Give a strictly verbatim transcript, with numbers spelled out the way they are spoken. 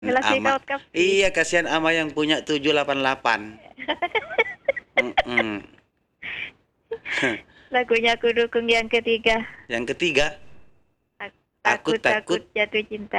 Galaxy Ama Cloud Coffee. iya, kasihan ama yang punya tujuh delapan delapan. Mm-mm. Lagunya aku dukung yang ketiga. Yang ketiga, Ak- aku Aku takut takut jatuh cinta.